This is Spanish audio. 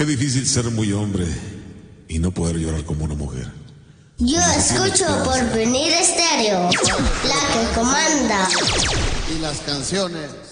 Qué difícil ser muy hombre y no poder llorar como una mujer. Yo escucho Porvenir Estéreo, la que comanda. Y las canciones